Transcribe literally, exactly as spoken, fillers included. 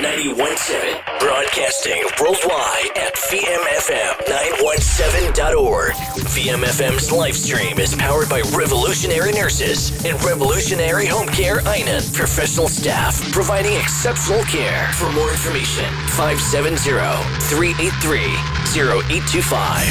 ninety-one point seven, broadcasting worldwide at V M F M nine one seven dot org. V M F M's live stream is powered by Revolutionary Nurses and Revolutionary Home Care Einan professional staff, providing exceptional care. For more information, five seven zero, three eight three, zero eight two five.